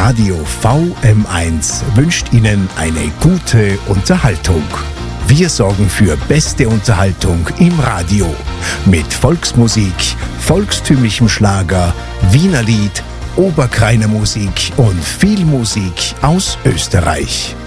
Radio VM1 wünscht Ihnen eine gute Unterhaltung. Wir sorgen für beste Unterhaltung im Radio mit Volksmusik, volkstümlichem Schlager, Wienerlied, Oberkrainer Musik und viel Musik aus Österreich.